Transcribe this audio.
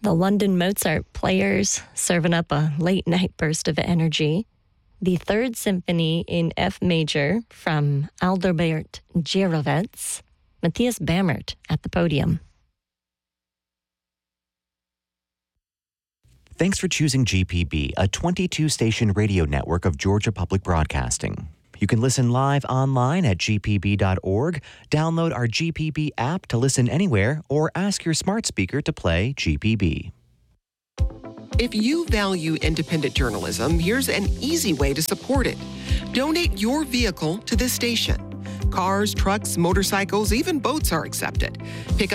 The London Mozart Players serving up a late-night burst of energy. The Third Symphony in F major from Adalbert Gierowitz. Matthias Bammert at the podium. Thanks for choosing GPB, a 22-station radio network of Georgia Public Broadcasting. You can listen live online at gpb.org, download our GPB app to listen anywhere, or ask your smart speaker to play GPB. If you value independent journalism, here's an easy way to support it. Donate your vehicle to this station. Cars, trucks, motorcycles, even boats are accepted. Pick up